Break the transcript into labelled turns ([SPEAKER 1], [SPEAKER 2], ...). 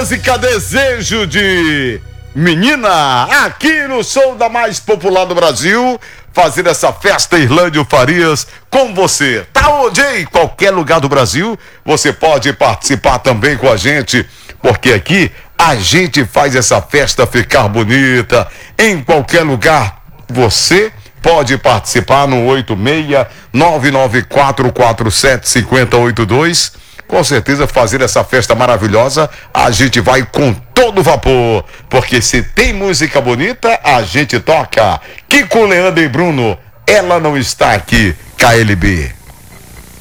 [SPEAKER 1] música Desejo de Menina, aqui no show da mais popular do Brasil, fazer essa festa Irlândio Farias com você. Tá onde, em qualquer lugar do Brasil, você pode participar também com a gente, porque aqui a gente faz essa festa ficar bonita. Em qualquer lugar, você pode participar no 86994475082. Com certeza, fazer essa festa maravilhosa, a gente vai com todo vapor, porque se tem música bonita, a gente toca. Kiko, Leandro e Bruno, ela não está aqui, KLB.